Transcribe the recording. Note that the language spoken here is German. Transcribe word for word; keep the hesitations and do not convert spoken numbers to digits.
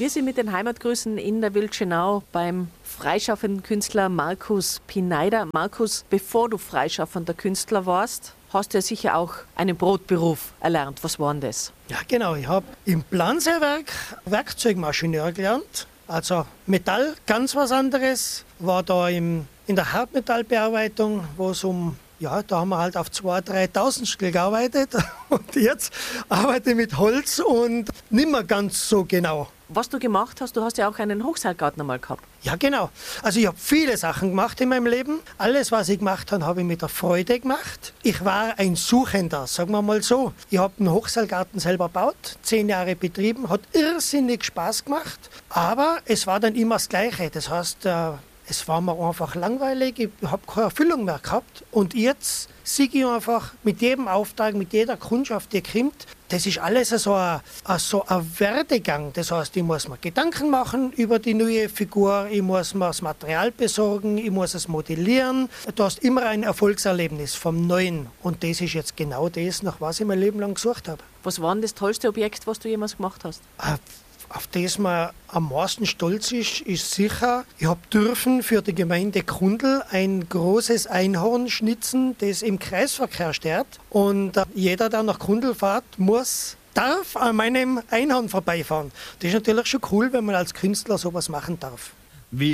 Wir sind mit den Heimatgrüßen in der Wildschenau beim freischaffenden Künstler Markus Pineider. Markus, bevor du freischaffender Künstler warst, hast du ja sicher auch einen Brotberuf erlernt. Was war denn das? Ja, genau. Ich habe im Planseewerk Werkzeugmaschineur gelernt. Also Metall, ganz was anderes. War da im, in der Hartmetallbearbeitung, wo es um, ja, da haben wir halt auf zweitausend, dreitausend gearbeitet. Und jetzt arbeite ich mit Holz und nicht mehr ganz so genau. Was du gemacht hast, du hast ja auch einen Hochseilgarten einmal gehabt. Ja, genau. Also ich habe viele Sachen gemacht in meinem Leben. Alles, was ich gemacht habe, habe ich mit der Freude gemacht. Ich war ein Suchender, sagen wir mal so. Ich habe einen Hochseilgarten selber gebaut, zehn Jahre betrieben, hat irrsinnig Spaß gemacht. Aber es war dann immer das Gleiche. Das heißt, es war mir einfach langweilig, ich habe keine Erfüllung mehr gehabt. Und jetzt sehe ich einfach mit jedem Auftrag, mit jeder Kundschaft, die kommt, das ist alles so ein, so ein Werdegang. Das heißt, ich muss mir Gedanken machen über die neue Figur, ich muss mir das Material besorgen, ich muss es modellieren. Du hast immer ein Erfolgserlebnis vom Neuen. Und das ist jetzt genau das, nach was ich mein Leben lang gesucht habe. Was war denn das tollste Objekt, was du jemals gemacht hast? Auf das man am meisten stolz ist, ist sicher, ich habe dürfen für die Gemeinde Kundl ein großes Einhorn schnitzen, das im Kreisverkehr steht. Und jeder, der nach Kundl fährt, muss, darf an meinem Einhorn vorbeifahren. Das ist natürlich schon cool, wenn man als Künstler sowas machen darf.